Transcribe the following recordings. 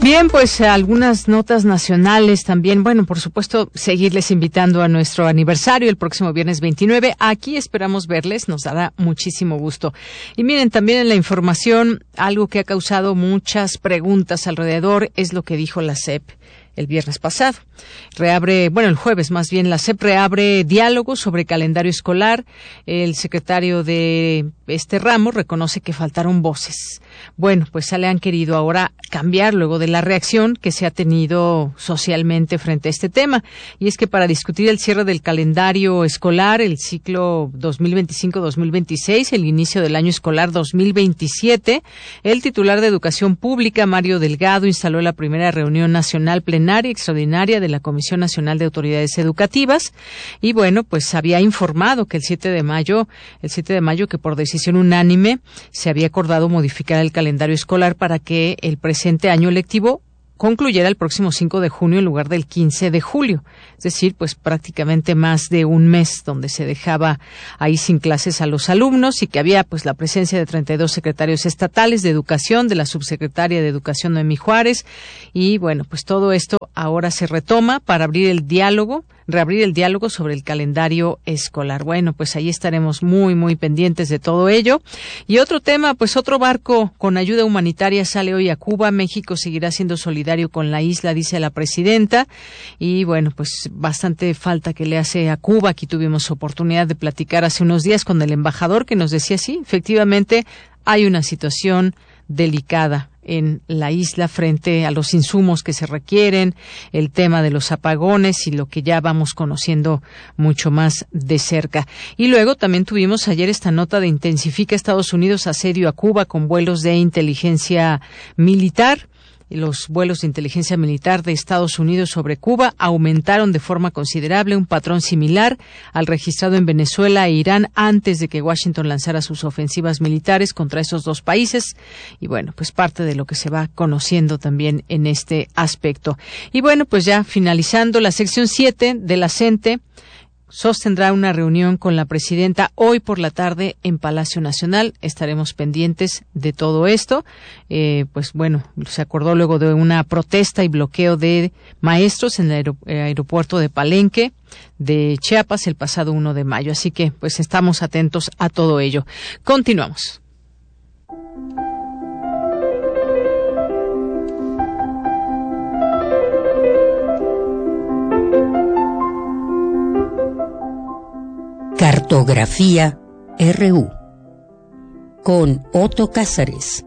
Bien, pues algunas notas nacionales también. Bueno, por supuesto, seguirles invitando a nuestro aniversario el próximo viernes 29. Aquí esperamos verles, nos dará muchísimo gusto. Y miren, también en la información, algo que ha causado muchas preguntas alrededor es lo que dijo la SEP el viernes pasado. El jueves más bien, la SEP reabre diálogo sobre calendario escolar. El secretario de este ramo reconoce que faltaron voces. Bueno, pues se le han querido ahora cambiar luego de la reacción que se ha tenido socialmente frente a este tema. Y es que para discutir el cierre del calendario escolar, el ciclo 2025-2026, el inicio del año escolar 2027, el titular de Educación Pública, Mario Delgado, instaló la primera reunión nacional plenaria extraordinaria de la Comisión Nacional de Autoridades Educativas. Y bueno, pues había informado que el 7 de mayo, que por decisión unánime se había acordado modificar el calendario escolar para que el presente año lectivo concluyera el próximo 5 de junio en lugar del 15 de julio. Es decir, pues prácticamente más de un mes donde se dejaba ahí sin clases a los alumnos y que había pues la presencia de 32 secretarios estatales de educación, de la subsecretaria de Educación Noemí Juárez. Y bueno, pues todo esto ahora se retoma para reabrir el diálogo sobre el calendario escolar. Bueno, pues ahí estaremos muy, muy pendientes de todo ello. Y otro tema, pues otro barco con ayuda humanitaria sale hoy a Cuba. México seguirá siendo solidario con la isla, dice la presidenta. Y bueno, pues bastante falta que le hace a Cuba. Aquí tuvimos oportunidad de platicar hace unos días con el embajador que nos decía, sí, efectivamente hay una situación delicada en la isla frente a los insumos que se requieren, el tema de los apagones y lo que ya vamos conociendo mucho más de cerca. Y luego también tuvimos ayer esta nota de intensifica Estados Unidos asedio a Cuba con vuelos de inteligencia militar. Los vuelos de inteligencia militar de Estados Unidos sobre Cuba aumentaron de forma considerable, un patrón similar al registrado en Venezuela e Irán antes de que Washington lanzara sus ofensivas militares contra esos dos países. Y bueno, pues parte de lo que se va conociendo también en este aspecto. Y bueno, pues ya finalizando, la sección 7 de la CENTE sostendrá una reunión con la presidenta hoy por la tarde en Palacio Nacional. Estaremos pendientes de todo esto. Pues bueno, se acordó luego de una protesta y bloqueo de maestros en el aeropuerto de Palenque de Chiapas el pasado 1 de mayo. Así que pues estamos atentos a todo ello. Continuamos. Cartografía RU con Otto Cázares.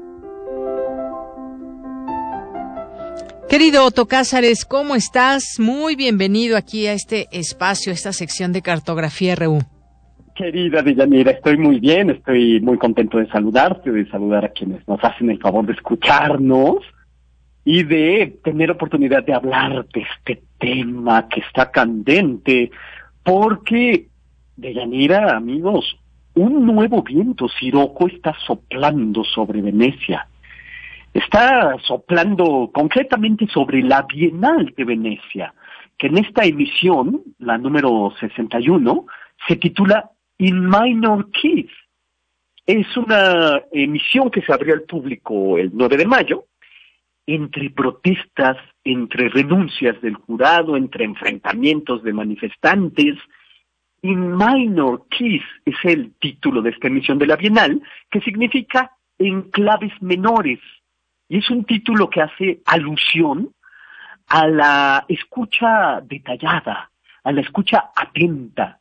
Querido Otto Cázares, ¿cómo estás? Muy bienvenido aquí a este espacio, a esta sección de Cartografía RU. Querida Deyanira, estoy muy bien, estoy muy contento de saludarte, de saludar a quienes nos hacen el favor de escucharnos y de tener oportunidad de hablar de este tema que está candente, porque Deyanira, amigos, un nuevo viento siroco está soplando sobre Venecia. Está soplando concretamente sobre la Bienal de Venecia, que en esta emisión, la número 61, se titula In Minor Keys. Es una emisión que se abrió al público el 9 de mayo, entre protestas, entre renuncias del jurado, entre enfrentamientos de manifestantes. In Minor Keys es el título de esta emisión de la Bienal, que significa en claves menores. Y es un título que hace alusión a la escucha detallada, a la escucha atenta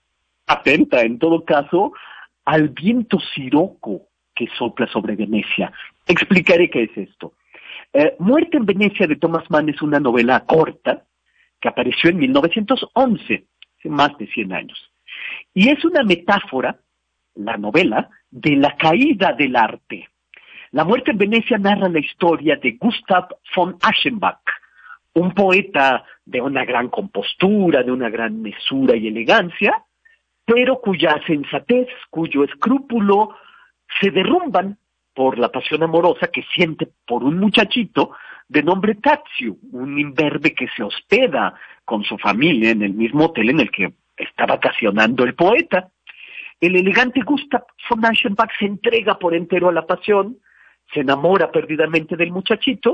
en todo caso, al viento siroco que sopla sobre Venecia. Explicaré qué es esto. Muerte en Venecia de Thomas Mann es una novela corta que apareció en 1911. Más de 100 años. Y es una metáfora, la novela, de la caída del arte. La muerte en Venecia narra la historia de Gustav von Aschenbach, un poeta de una gran compostura, de una gran mesura y elegancia, pero cuya sensatez, cuyo escrúpulo se derrumban por la pasión amorosa que siente por un muchachito de nombre Tazio, un imberbe que se hospeda con su familia en el mismo hotel en el que está vacacionando el poeta. El elegante Gustav von Aschenbach se entrega por entero a la pasión, se enamora perdidamente del muchachito,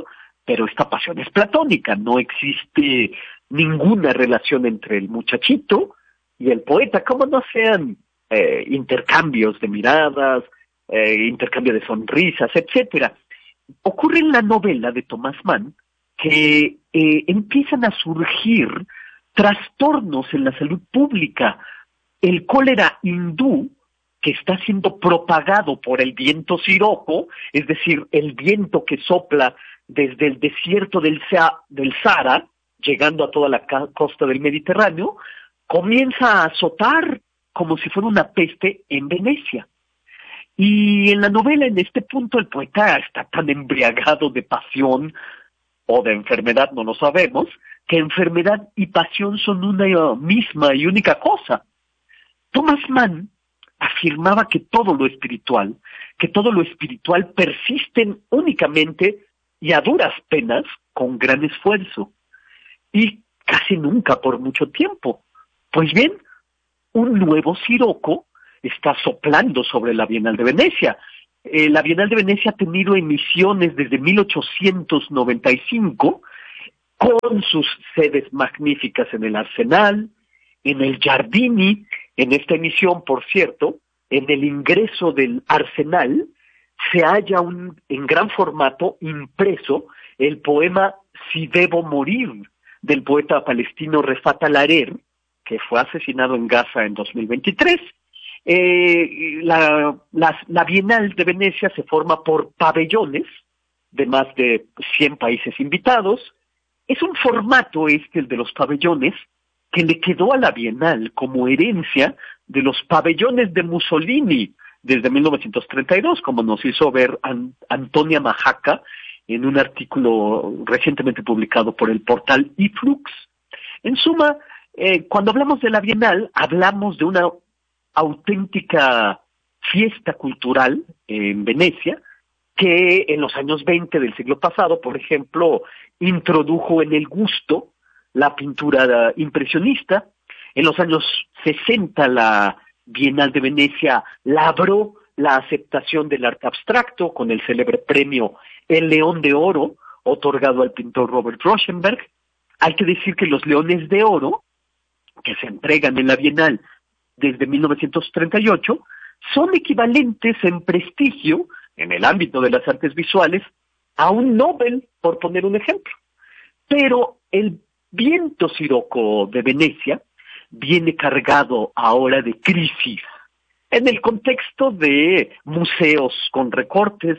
pero esta pasión es platónica, no existe ninguna relación entre el muchachito y el poeta, como no sean intercambios de miradas, intercambio de sonrisas, etcétera. Ocurre en la novela de Thomas Mann que empiezan a surgir trastornos en la salud pública. El cólera hindú, que está siendo propagado por el viento siroco, es decir, el viento que sopla desde el desierto del Sahara, llegando a toda la costa del Mediterráneo, comienza a azotar como si fuera una peste en Venecia. Y en la novela, en este punto, el poeta está tan embriagado de pasión o de enfermedad, no lo sabemos, que enfermedad y pasión son una misma y única cosa. Thomas Mann afirmaba que todo lo espiritual persisten únicamente y a duras penas con gran esfuerzo, y casi nunca por mucho tiempo. Pues bien, un nuevo siroco está soplando sobre la Bienal de Venecia. La Bienal de Venecia ha tenido emisiones desde 1895, con sus sedes magníficas en el Arsenal, en el Giardini. En esta emisión, por cierto, en el ingreso del Arsenal, se halla en gran formato impreso el poema Si debo morir, del poeta palestino Refat Alarer, que fue asesinado en Gaza en 2023. La Bienal de Venecia se forma por pabellones de más de 100 países invitados. Es un formato el de los pabellones que le quedó a la Bienal como herencia de los pabellones de Mussolini desde 1932, como nos hizo ver Antonia Majaca en un artículo recientemente publicado por el portal iFlux. En suma, cuando hablamos de la Bienal, hablamos de una auténtica fiesta cultural en Venecia, que en los años 20 del siglo pasado, por ejemplo, introdujo en el gusto la pintura impresionista. En los años 60 la Bienal de Venecia labró la aceptación del arte abstracto con el célebre premio El León de Oro, otorgado al pintor Robert Rauschenberg. Hay que decir que los Leones de Oro, que se entregan en la Bienal desde 1938, son equivalentes en prestigio, en el ámbito de las artes visuales, a un Nobel, por poner un ejemplo. Pero el viento siroco de Venecia viene cargado ahora de crisis, en el contexto de museos con recortes,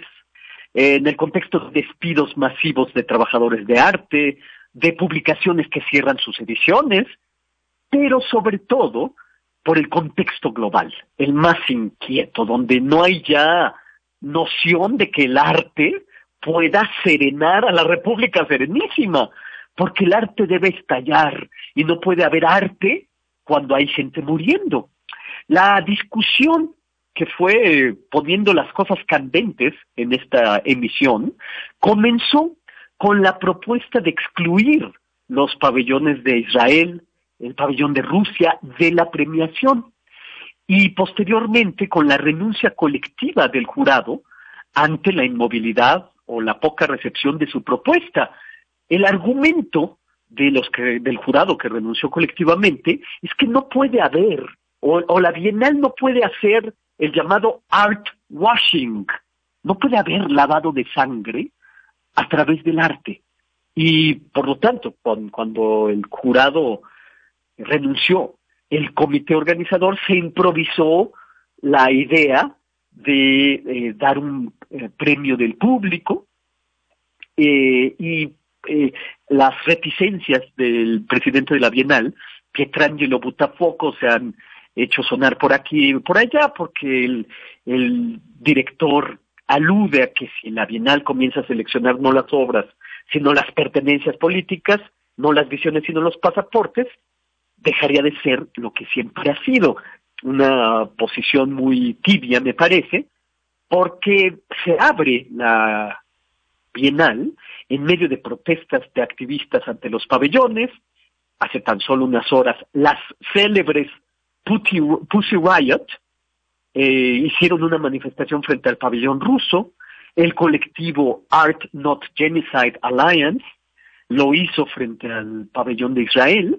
en el contexto de despidos masivos de trabajadores de arte, de publicaciones que cierran sus ediciones, pero sobre todo por el contexto global, el más inquieto, donde no hay ya noción de que el arte pueda serenar a la República Serenísima, porque el arte debe estallar y no puede haber arte cuando hay gente muriendo. La discusión que fue poniendo las cosas candentes en esta emisión comenzó con la propuesta de excluir los pabellones de Israel, el pabellón de Rusia, de la premiación, y posteriormente con la renuncia colectiva del jurado ante la inmovilidad o la poca recepción de su propuesta. El argumento del jurado que renunció colectivamente es que no puede haber, o la Bienal no puede hacer el llamado art washing, no puede haber lavado de sangre a través del arte. Y por lo tanto, cuando el jurado renunció, el comité organizador se improvisó la idea de dar un premio del público, y las reticencias del presidente de la Bienal, Pietrangelo Buttafuoco, se han hecho sonar por aquí y por allá, porque el director alude a que si la Bienal comienza a seleccionar no las obras, sino las pertenencias políticas, no las visiones, sino los pasaportes, dejaría de ser lo que siempre ha sido, una posición muy tibia, me parece, porque se abre la Bienal en medio de protestas de activistas ante los pabellones. Hace tan solo unas horas, las célebres Pussy Riot hicieron una manifestación frente al pabellón ruso. El colectivo Art Not Genocide Alliance lo hizo frente al pabellón de Israel.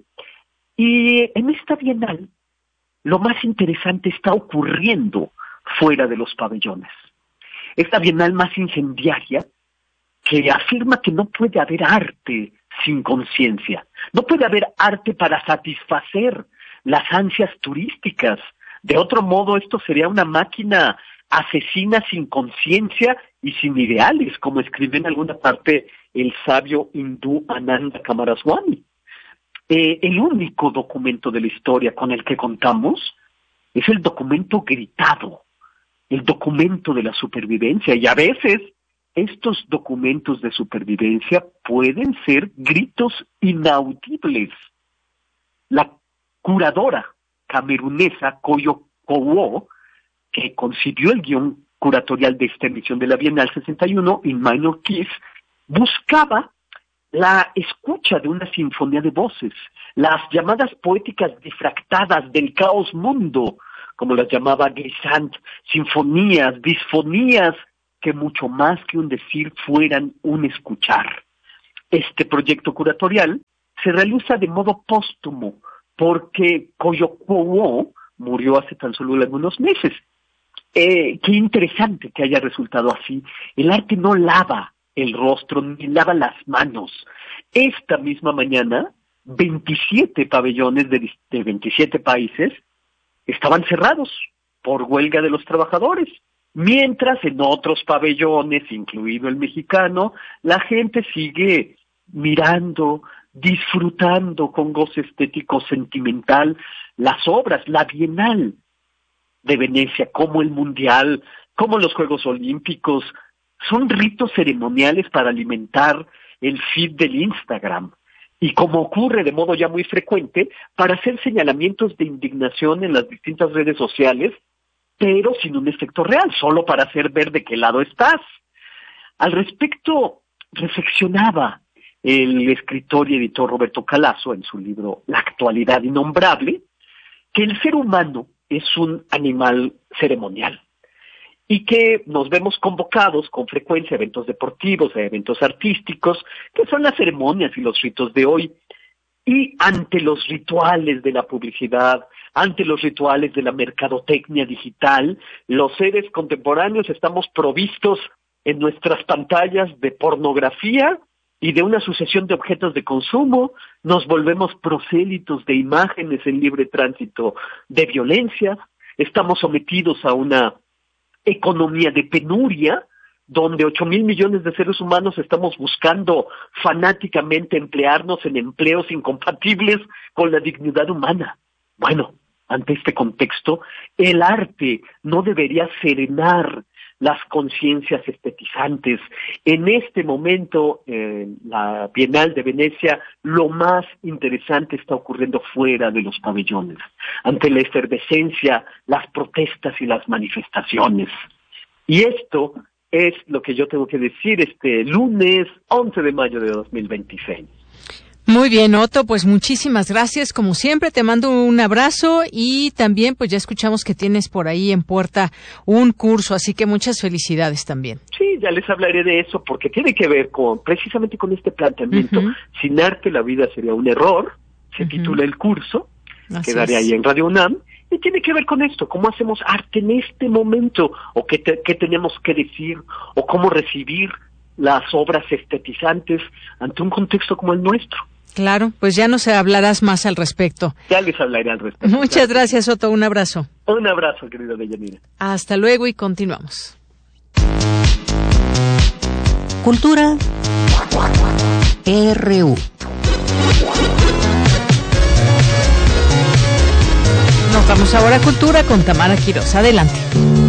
Y en esta bienal, lo más interesante está ocurriendo fuera de los pabellones. Esta bienal más incendiaria, que afirma que no puede haber arte sin conciencia. No puede haber arte para satisfacer las ansias turísticas. De otro modo, esto sería una máquina asesina sin conciencia y sin ideales, como escribe en alguna parte el sabio hindú Ananda Coomaraswamy. El único documento de la historia con el que contamos es el documento gritado, el documento de la supervivencia, y a veces estos documentos de supervivencia pueden ser gritos inaudibles. La curadora camerunesa Koyo Kowo, que concibió el guión curatorial de esta emisión de la Bienal 61, In Minor Keys, buscaba la escucha de una sinfonía de voces, las llamadas poéticas difractadas del caos mundo, como las llamaba Glissant, sinfonías, disfonías, que mucho más que un decir fueran un escuchar. Este proyecto curatorial se realiza de modo póstumo, porque Koyo Kowo murió hace tan solo algunos meses. Qué interesante que haya resultado así. El arte no lava el rostro ni lava las manos. Esta misma mañana, 27 pabellones de 27 países estaban cerrados por huelga de los trabajadores, mientras en otros pabellones, incluido el mexicano, la gente sigue mirando, disfrutando con goce estético sentimental las obras, la Bienal de Venecia, como el Mundial, como los Juegos Olímpicos. Son ritos ceremoniales para alimentar el feed del Instagram y, como ocurre de modo ya muy frecuente, para hacer señalamientos de indignación en las distintas redes sociales, pero sin un efecto real, solo para hacer ver de qué lado estás. Al respecto, reflexionaba el escritor y editor Roberto Calazo en su libro La actualidad innombrable, que el ser humano es un animal ceremonial y que nos vemos convocados con frecuencia a eventos deportivos, a eventos artísticos, que son las ceremonias y los ritos de hoy. Y ante los rituales de la publicidad, ante los rituales de la mercadotecnia digital, los seres contemporáneos estamos provistos en nuestras pantallas de pornografía y de una sucesión de objetos de consumo. Nos volvemos prosélitos de imágenes en libre tránsito de violencia. Estamos sometidos a una economía de penuria, donde 8,000 millones de seres humanos estamos buscando fanáticamente emplearnos en empleos incompatibles con la dignidad humana. Bueno, ante este contexto, el arte no debería serenar las conciencias estetizantes. En este momento, en la Bienal de Venecia, lo más interesante está ocurriendo fuera de los pabellones, ante la efervescencia, las protestas y las manifestaciones. Y esto es lo que yo tengo que decir este lunes 11 de mayo de 2026. Muy bien, Otto, pues muchísimas gracias. Como siempre, te mando un abrazo y también pues ya escuchamos que tienes por ahí en puerta un curso, así que muchas felicidades también. Sí, ya les hablaré de eso porque tiene que ver precisamente con este planteamiento. Sin arte la vida sería un error, se titula el curso, quedaré ahí en Radio UNAM, y tiene que ver con esto, cómo hacemos arte en este momento, o qué tenemos que decir, o cómo recibir las obras estetizantes ante un contexto como el nuestro. Claro, pues ya nos hablarás más al respecto. Ya les hablaré al respecto. Muchas gracias, Otto. Un abrazo. Un abrazo, querida Deyanira. Hasta luego y continuamos. Cultura RU. Nos vamos ahora a Cultura con Tamara Quirós. Adelante.